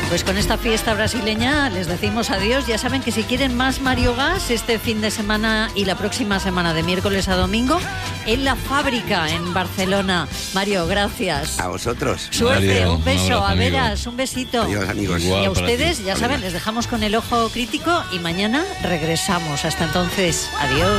Pues con esta fiesta brasileña les decimos adiós. Ya saben que si quieren más Mario Gas este fin de semana y la próxima semana de miércoles a domingo en La Fábrica en Barcelona. Mario, gracias. A vosotros. Suerte, Mario, un beso. un abrazo, A amigo. veras, un besito. Adiós, amigos. Igual Y a para ustedes, ti. ya saben, les dejamos con el ojo crítico y mañana regresamos. Hasta entonces, adiós.